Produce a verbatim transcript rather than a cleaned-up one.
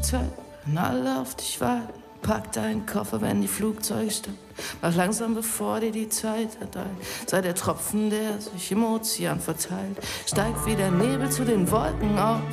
Zeit, wenn alle auf dich warten. Pack deinen Koffer, wenn die Flugzeuge starten. Mach langsam, bevor dir die Zeit erdeiht. Sei der Tropfen, der sich im Ozean verteilt. Steig wie der Nebel zu den Wolken auf.